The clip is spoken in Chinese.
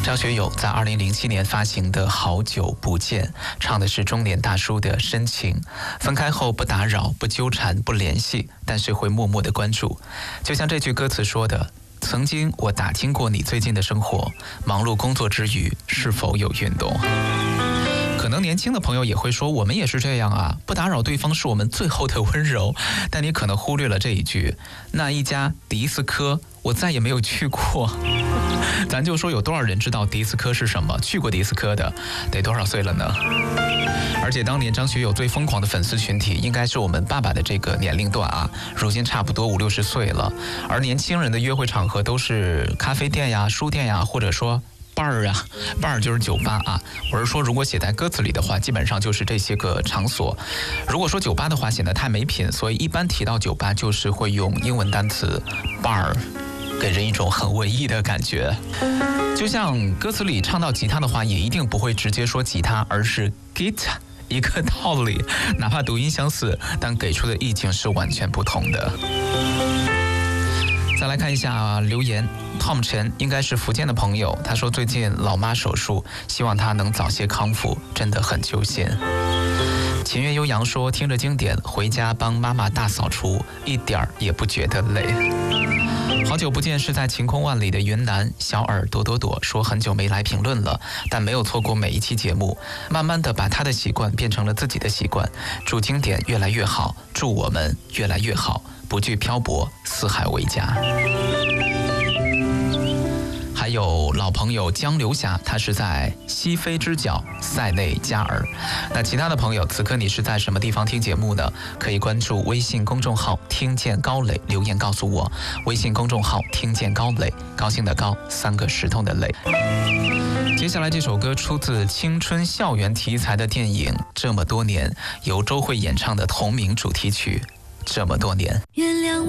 张学友在2007年发行的《好久不见》，唱的是中年大叔的深情。分开后不打扰、不纠缠、不联系，但是会默默的关注。就像这句歌词说的：曾经我打听过你最近的生活，忙碌工作之余是否有运动。可能年轻的朋友也会说，我们也是这样啊，不打扰对方是我们最后的温柔。但你可能忽略了这一句：那一家迪斯科我再也没有去过。咱就说有多少人知道迪斯科是什么，去过迪斯科的得多少岁了呢？而且当年张学友最疯狂的粉丝群体应该是我们爸爸的这个年龄段啊，如今差不多50、60岁了。而年轻人的约会场合都是咖啡店呀、书店呀，或者说bar 啊，bar 就是酒吧啊。我是说，如果写在歌词里的话，基本上就是这些个场所。如果说酒吧的话，显得太没品，所以一般提到酒吧，就是会用英文单词 bar， 给人一种很文艺的感觉。就像歌词里唱到吉他的话，也一定不会直接说吉他，而是 guitar， 一个道理。哪怕读音相似，但给出的意境是完全不同的。再来看一下留言 ，Tom 陈应该是福建的朋友，他说最近老妈手术，希望她能早些康复，真的很揪心。秦月悠扬说，听着经典回家帮妈妈大扫除，一点儿也不觉得累。好久不见是在晴空万里的云南，小耳朵朵朵说很久没来评论了，但没有错过每一期节目，慢慢的把他的习惯变成了自己的习惯。祝经典越来越好，祝我们越来越好，不惧漂泊，四海为家。还有老朋友江流霞，他是在西非之角塞内加尔。那其他的朋友，此刻你是在什么地方听节目呢？可以关注微信公众号听见高磊，留言告诉我。微信公众号听见高磊，高兴的高，3个石头的磊。接下来这首歌出自青春校园题材的电影《这么多年》，由周蕙演唱的同名主题曲《这么多年》。